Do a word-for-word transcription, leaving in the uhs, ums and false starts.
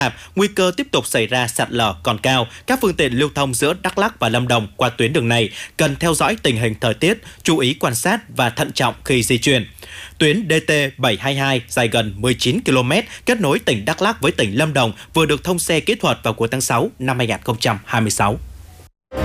nguy cơ tiếp tục xảy ra sạt lở còn cao. Các phương tiện lưu thông giữa Đắk Lắk và Lâm Đồng qua tuyến đường này cần theo dõi tình hình thời tiết, chú ý quan sát và thận trọng khi di chuyển. Tuyến D T bảy hai hai dài gần mười chín ki lô mét kết nối tỉnh Đắk Lắk với tỉnh Lâm Đồng vừa được thông xe kỹ thuật vào cuối tháng sáu năm hai nghìn không trăm hai mươi sáu.